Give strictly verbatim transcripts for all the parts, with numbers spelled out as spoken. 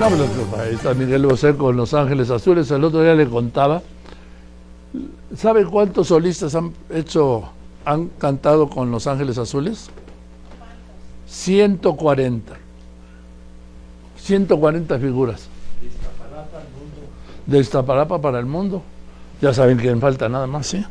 No, pero ahí está Miguel Bosé con Los Ángeles Azules. El otro día le contaba. ¿Sabe cuántos solistas han hecho, han cantado con Los Ángeles Azules? ciento cuarenta. ciento cuarenta figuras. De Iztapalapa para el mundo. Ya saben que me falta nada más, ¿sí?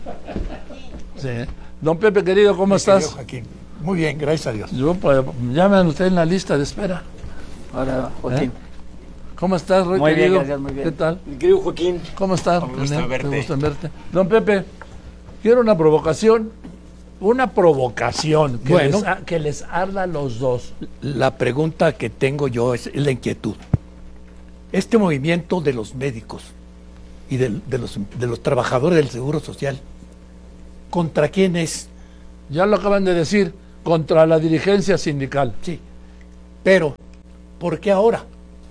Sí. Don Pepe, querido, ¿cómo Mi estás? querido Joaquín. Muy bien, gracias a Dios. Yo, pues, llamen usted en la lista de espera. Hola, Joaquín. ¿Eh? ¿Cómo estás, Roy, Muy querido? bien, gracias, muy bien. ¿Qué tal? Mi querido Joaquín. ¿Cómo estás? Me gusta René? verte. Me gusta verte. Don Pepe, quiero una provocación. Una provocación que, Bueno. les, a- que les arda a los dos. La pregunta que tengo yo es la inquietud. Este movimiento de los médicos y de, de los, de los trabajadores del Seguro Social, ¿contra quién es? Ya lo acaban de decir, contra la dirigencia sindical. Sí, pero ¿por qué ahora?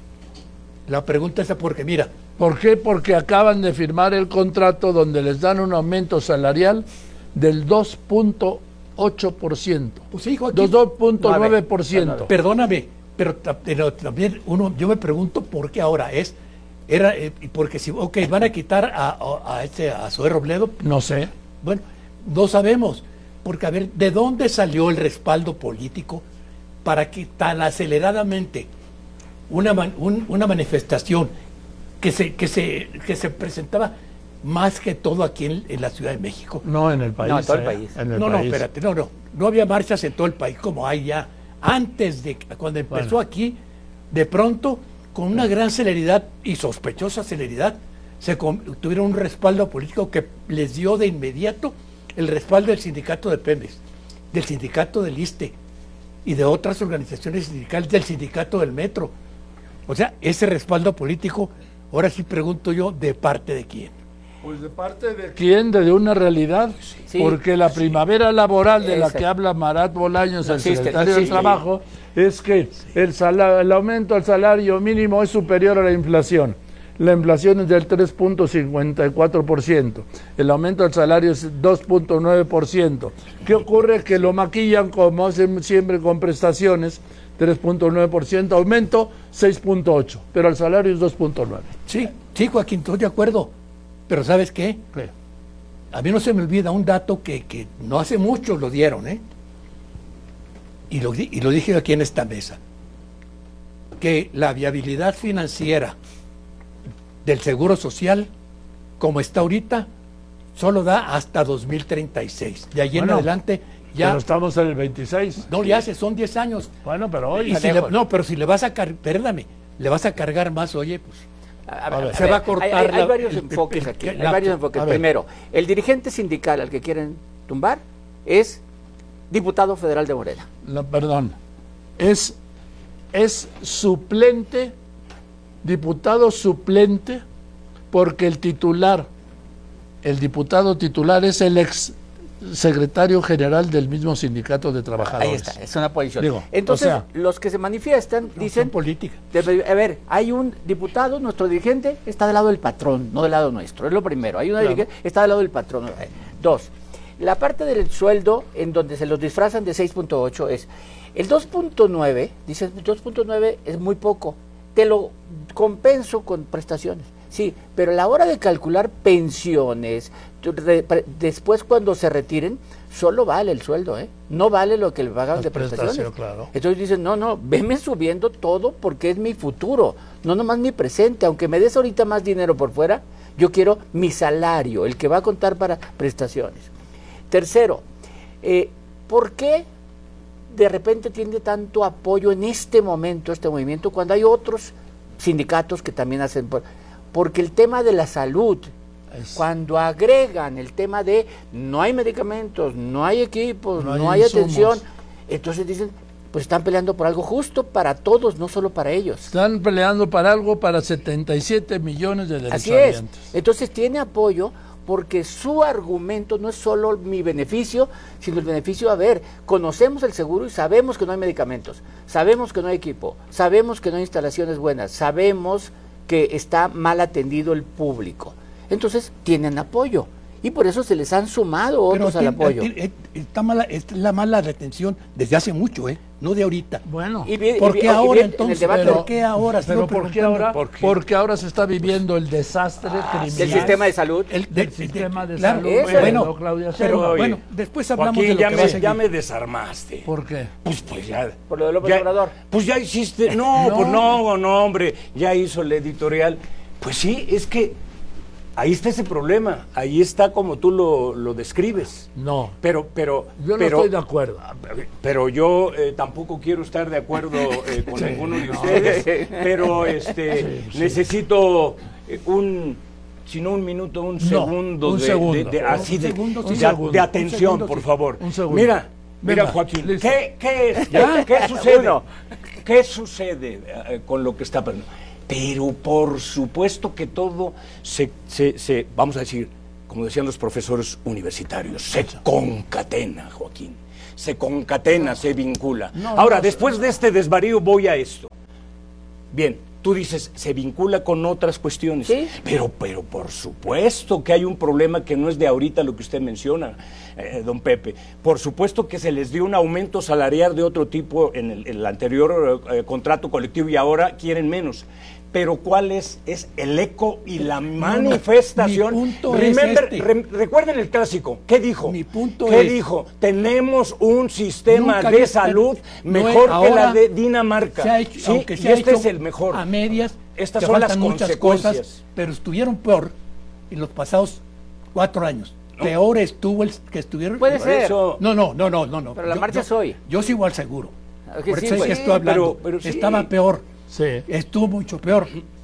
La pregunta es porque, mira, ¿Por qué? Porque acaban de firmar el contrato donde les dan un aumento salarial del dos punto ocho por ciento. pues sí, Joaquín, dos punto nueve por ciento. perdóname, pero, ta- pero también uno, yo me pregunto por qué ahora es, era, eh, porque si, ok, van a quitar a, a, a este, a Zoé Robledo, No sé. bueno, no sabemos, porque a ver, ¿de dónde salió el respaldo político para que tan aceleradamente una, man- un- una manifestación que se, que, se, que se presentaba más que todo aquí en, en la Ciudad de México? No, en el país. No, en todo el eh, país. en el No, no, país. espérate, no, no, no había marchas en todo el país como hay ya. Antes de, cuando empezó Bueno. aquí, de pronto, con una gran celeridad y sospechosa celeridad, se con- tuvieron un respaldo político que les dio de inmediato el respaldo del sindicato de Pemex, del sindicato del ISSSTE y de otras organizaciones sindicales, del sindicato del Metro. O sea, ese respaldo político, ahora sí pregunto yo, ¿de parte de quién? Pues de parte de quién, de una realidad, Sí, porque la primavera laboral de la Esa. que habla Marat Bolaños, No el existe, secretario no del existe. Trabajo, es que el, sala- el aumento al salario mínimo es superior a la inflación. La inflación es del tres punto cincuenta y cuatro por ciento. El aumento del salario es dos punto nueve por ciento. ¿Qué ocurre? Que lo maquillan como hacen siempre con prestaciones, tres punto nueve por ciento, aumento seis punto ocho por ciento, pero el salario es dos punto nueve por ciento. Sí, sí, Joaquín, estoy de acuerdo. Pero ¿sabes qué? ¿Qué? A mí no se me olvida un dato que, que no hace mucho lo dieron, ¿eh? Y lo, di- y lo dije aquí en esta mesa. Que la viabilidad financiera del Seguro Social, como está ahorita, solo da hasta dos mil treinta y seis. De ahí en Bueno, adelante ya Pero estamos en el veintiséis. no le hace, son diez años. Bueno, pero hoy... Y si le- no, pero si le vas a cargar, perdóname, le vas a cargar más, oye, pues... A, A ver. Se va a cortar Hay, hay- hay la- varios el- enfoques el- aquí. el- Hay la- varios enfoques. a ver. Primero, el dirigente sindical al que quieren tumbar es diputado federal de Morena. No, perdón, es, es suplente, diputado suplente, porque el titular, el diputado titular es el ex secretario general del mismo sindicato de trabajadores. Ahí está, es una posición. Digo, Entonces, o sea, los que se manifiestan Son dicen, política. debe- a ver, hay un diputado, nuestro dirigente está del lado del patrón, no del lado nuestro, es lo primero. Hay una Claro. dirigente, está del lado del patrón. Eh, Dos, la parte del sueldo en donde se los disfrazan de seis punto ocho es, el dos punto nueve, dices, dos punto nueve es muy poco, te lo compenso con prestaciones. Sí, pero a la hora de calcular pensiones, tu- re- pre- después cuando se retiren, solo vale el sueldo, ¿eh? No vale lo que le pagan Las de prestaciones. prestaciones, claro. Entonces dicen, no, no, veme subiendo todo porque es mi futuro, no nomás mi presente, aunque me des ahorita más dinero por fuera, yo quiero mi salario, el que va a contar para prestaciones. Tercero, eh, ¿por qué de repente tiene tanto apoyo en este momento este movimiento cuando hay otros sindicatos que también hacen? por- Porque el tema de la salud, Es- cuando agregan el tema de no hay medicamentos, no hay equipos, No no hay hay, insumos. atención, entonces dicen, pues están peleando por algo justo para todos, no solo para ellos. están peleando para algo para setenta y siete millones de Así es. derechohabientes. Entonces tiene apoyo porque su argumento no es solo mi beneficio, sino el beneficio, a ver, conocemos el seguro y sabemos que no hay medicamentos, sabemos que no hay equipo, sabemos que no hay instalaciones buenas, sabemos que está mal atendido el público. Entonces tienen apoyo y por eso se les han sumado otros Pero al tiene- apoyo. tiene- está mala, es la mala retención desde hace mucho, ¿eh? no de ahorita. Bueno, Y bien- ¿Por y qué bien- y ahora bien en el entonces? debate ¿Por qué ahora? pero Sigo ¿por qué preguntando. ahora? ¿Por qué? Porque ahora se está viviendo el desastre criminal del sistema de salud. El del sistema de claro, salud. Eso. bueno, ¿no, Claudia? pero Oye, bueno, después hablamos Joaquín, de lo ya que me, va a seguir. ya me desarmaste. ¿Por qué? Pues, pues ya. Por lo de López ya- Obrador. Pues ya hiciste. No, No. pues no, no, hombre. Ya hizo el editorial. Pues sí, es que ahí está ese problema. Ahí está como tú lo, lo describes. No, Pero, pero. yo no pero, estoy de acuerdo. Pero yo eh, tampoco quiero estar de acuerdo eh, con ninguno de ustedes. Pero este necesito eh, un. Si no un minuto, un segundo, un de, segundo. de- de- así Un de, segundo, de- sí. de Un segundo, atención, un segundo, por sí. favor. Un segundo. Mira, mira, Venga, Joaquín, listo. ¿qué, qué es? ¿Qué sucede? ¿Qué sucede eh, con lo que está pasando? Pero por supuesto que todo se, se, se, vamos a decir, como decían los profesores universitarios, se concatena, Joaquín. Se concatena, se vincula. No, Ahora, no, después de este desvarío voy a esto. Bien, tú dices, se vincula con otras cuestiones. Sí. Pero, pero por supuesto que hay un problema que no es de ahorita lo que usted menciona, eh, don Pepe. Por supuesto que se les dio un aumento salarial de otro tipo en el, en el anterior eh, contrato colectivo y ahora quieren menos. Pero ¿cuál es? Es el eco y la manifestación. mi punto Remember, es este. rem- recuerden el clásico. ¿Qué dijo? Mi punto ¿Qué es- dijo? Tenemos un sistema Nunca de había- salud no mejor es- que ahora la de Dinamarca. Se ha hecho, ¿sí? aunque se y ha este hecho es el mejor. a medias, Estas te son las faltan muchas consecuencias. cosas, pero estuvieron peor en los pasados cuatro años. Peor estuvo el que estuvieron. Puede Por ser. eso- No, no, no, no, no, no. Pero la Yo- marcha yo- es hoy. Yo sigo al seguro. Ok, Por sí, eso es pues. que estoy hablando. Pero- pero sí. Estaba peor. Sí, Estuvo mucho peor.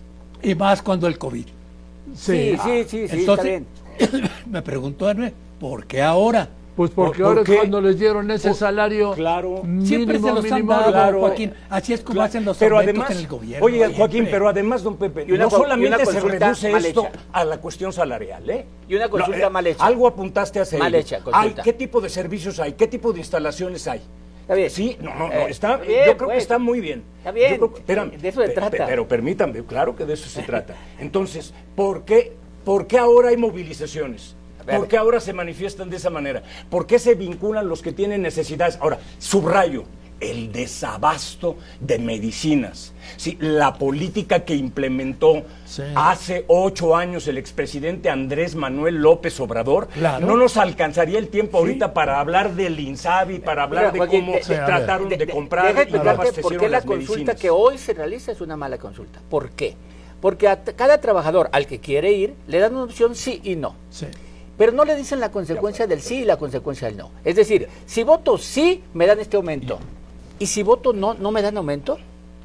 Y más cuando el COVID. sí. Sí, sí, sí, sí, Entonces, está bien. me preguntó Arne, ¿por qué ahora? Pues porque ¿Por- ahora por es qué? cuando les dieron ese Por- salario claro. Siempre mínimo, se los han mínimo, dado, claro. Joaquín. Así es como Claro, hacen los pero aumentos además, en el gobierno. oye, siempre. Joaquín, pero además, don Pepe, Y una no con- y solamente una se consulta reduce mal esto hecha. a la cuestión salarial, ¿eh? Y una consulta eh, mal hecha. Algo apuntaste hace Mal ello. hecha, consulta. Hay, ¿qué tipo de servicios hay? ¿Qué tipo de instalaciones hay? Está bien. Sí, no, no, no, Eh, está, está bien, yo creo pues. que está muy bien. Está bien, Yo creo que- espérame, de eso se pe- trata. pe- Pero permítanme, claro que de eso se trata. Entonces, ¿por qué, por qué ahora hay movilizaciones? ver. ¿Por qué ahora se manifiestan de esa manera? ¿Por qué se vinculan los que tienen necesidades? Ahora, subrayo, el desabasto de medicinas. Sí, la política que implementó Sí. hace ocho años el expresidente Andrés Manuel López Obrador, Claro. no nos alcanzaría el tiempo ahorita para hablar del INSABI, para hablar Mira, de Joaquín, cómo de- Sí, a ver. trataron de, De- de- comprar deja y no explicarte por abastecieron qué la las consulta medicinas. que hoy se realiza es una mala consulta. ¿Por qué? Porque a t- cada trabajador al que quiere ir le dan una opción sí y no. Sí. Pero no le dicen la consecuencia del sí y la consecuencia del no. Es decir, si voto sí, me dan este aumento. Y si voto no, ¿no me dan aumento?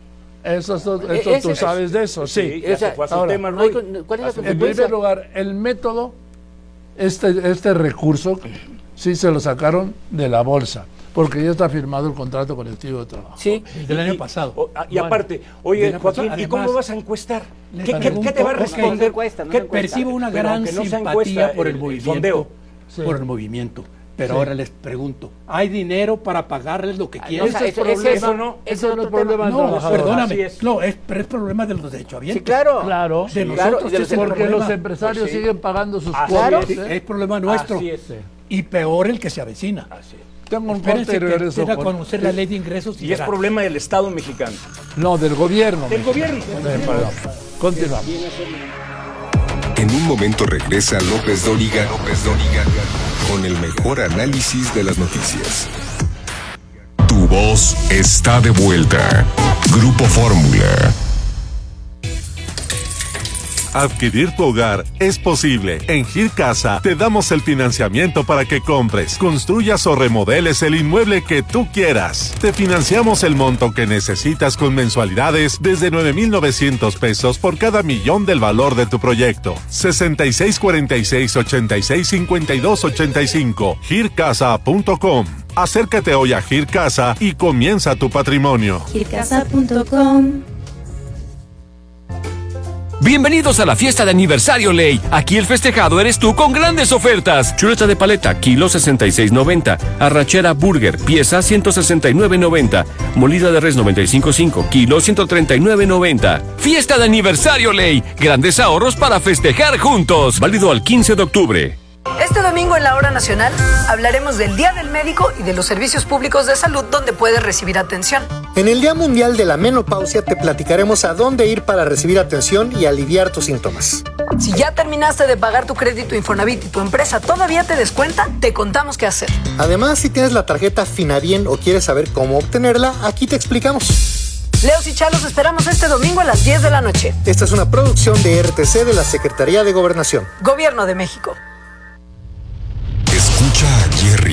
Eso, eso, Eh, eso ese- tú sabes de eso, sí. Sí, ya O sea, se fue a su ahora, tema, No hay Roy. con- ¿Cuál es la A su- En consecuencia? primer lugar, el método, este, este recurso, sí se lo sacaron de la bolsa, porque ya está firmado el contrato colectivo de trabajo. Sí. Del año Y- pasado. o- ah, y Bueno. aparte, oye, Del año Joaquín, pasado, ¿y cómo además, vas a encuestar? les ¿Qué, qué- pregunto, qué te va a ok, responder? no se encuesta, no ¿Qué- se encuesta. Percibo una Pero gran aunque no sea simpatía encuesta, por el, el- el movimiento. sondeo. Sí. Por el movimiento. Pero Sí. ahora les pregunto, ¿hay dinero para pagarles lo que Ah, quieren? no, o sea, Ese es eso- ese- problema, eso no- ese ese es no es otro tema. problema del No, trabajador. perdóname. Así es. No, es, pero es problema de los derechohabientes. Sí, claro. Claro, De sí. nosotros Claro, y de los- es el porque problema. los empresarios Pues sí. siguen pagando sus Así cuotas. Sí, ¿eh? es problema nuestro. Así es. Y peor el que se avecina. Así es. Tengo un Espérense corte y que regreso quiera con- conocer la ley de ingresos y, Y es verá. problema del Estado mexicano. No, del gobierno. Del gobierno. Sí, perdón. Continuamos. En un momento regresa López Dóriga, López Dóriga, con el mejor análisis de las noticias. Tu voz está de vuelta. Grupo Fórmula. Adquirir tu hogar es posible. En Gir Casa te damos el financiamiento para que compres, construyas o remodeles el inmueble que tú quieras. Te financiamos el monto que necesitas con mensualidades desde nueve mil novecientos pesos por cada millón del valor de tu proyecto. sesenta y seis cuarenta y seis, ochenta y seis cincuenta y dos ochenta y cinco. gir casa punto com. Acércate hoy a Gir Casa y comienza tu patrimonio. gir casa punto com. Bienvenidos a la fiesta de aniversario Ley. Aquí el festejado eres tú con grandes ofertas. Chuleta de paleta, kilo sesenta y seis noventa. Arrachera burger, pieza ciento sesenta y nueve noventa. Molida de res noventa y cinco cinco, kilo ciento treinta y nueve noventa. Fiesta de aniversario Ley. Grandes ahorros para festejar juntos. Válido al quince de octubre. Este domingo en la Hora Nacional hablaremos del Día del Médico y de los servicios públicos de salud donde puedes recibir atención. En el Día Mundial de la Menopausia te platicaremos a dónde ir para recibir atención y aliviar tus síntomas. Si ya terminaste de pagar tu crédito Infonavit y tu empresa todavía te descuenta, te contamos qué hacer. Además, si tienes la tarjeta Finabien o quieres saber cómo obtenerla, aquí te explicamos. Leos y Chalos esperamos este domingo a las diez de la noche. Esta es una producción de R T C de la Secretaría de Gobernación. Gobierno de México. Escucha a Jerry.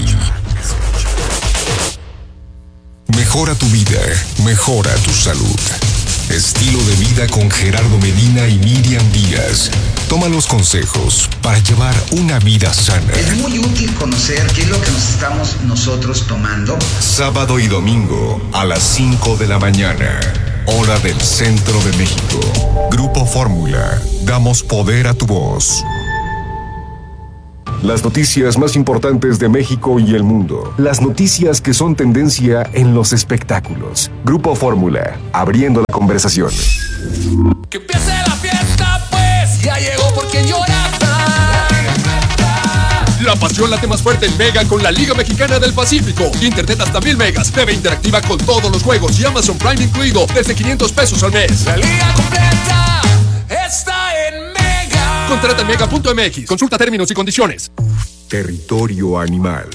Mejora tu vida, mejora tu salud. Estilo de vida con Gerardo Medina y Miriam Díaz. Toma los consejos para llevar una vida sana. Es muy útil conocer qué es lo que nos estamos nosotros tomando. Sábado y domingo a las cinco de la mañana. Hora del Centro de México. Grupo Fórmula. Damos poder a tu voz. Las noticias más importantes de México y el mundo. Las noticias que son tendencia en los espectáculos. Grupo Fórmula, abriendo la conversación. Que empiece la fiesta, pues ya llegó por quien llora. La pasión late más fuerte en Mega con la Liga Mexicana del Pacífico. Internet hasta mil megas, T V interactiva con todos los juegos y Amazon Prime incluido desde quinientos pesos al mes. La liga completa está en Mega. Contrata en mega punto m x. Consulta términos y condiciones. Territorio animal.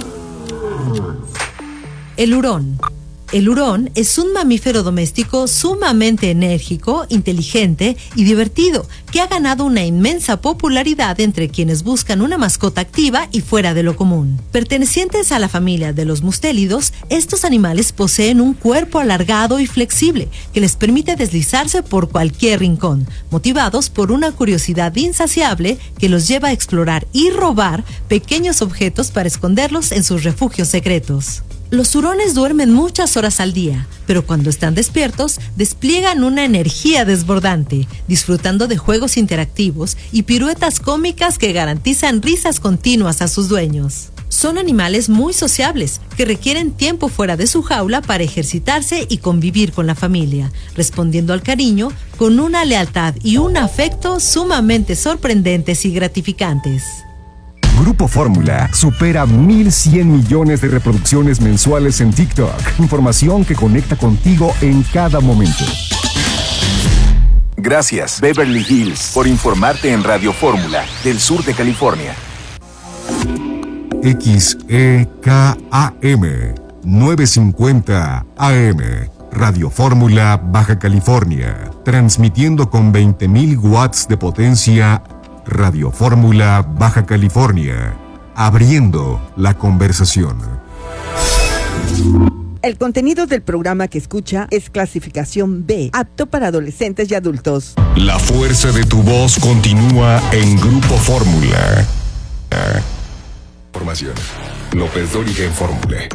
El hurón. El hurón es un mamífero doméstico sumamente enérgico, inteligente y divertido, que ha ganado una inmensa popularidad entre quienes buscan una mascota activa y fuera de lo común. Pertenecientes a la familia de los mustélidos, estos animales poseen un cuerpo alargado y flexible que les permite deslizarse por cualquier rincón, motivados por una curiosidad insaciable que los lleva a explorar y robar pequeños objetos para esconderlos en sus refugios secretos. Los hurones duermen muchas horas al día, pero cuando están despiertos, despliegan una energía desbordante, disfrutando de juegos interactivos y piruetas cómicas que garantizan risas continuas a sus dueños. Son animales muy sociables, que requieren tiempo fuera de su jaula para ejercitarse y convivir con la familia, respondiendo al cariño con una lealtad y un afecto sumamente sorprendentes y gratificantes. Grupo Fórmula supera mil cien millones de reproducciones mensuales en TikTok. Información que conecta contigo en cada momento. Gracias, Beverly Hills, por informarte en Radio Fórmula, del sur de California. X E K A M novecientos cincuenta A M. Radio Fórmula, Baja California. Transmitiendo con veinte mil watts de potencia. Radio Fórmula, Baja California, abriendo la conversación. El contenido del programa que escucha es clasificación B, apto para adolescentes y adultos. La fuerza de tu voz continúa en Grupo Fórmula. Formación. López Dóriga en Fórmula.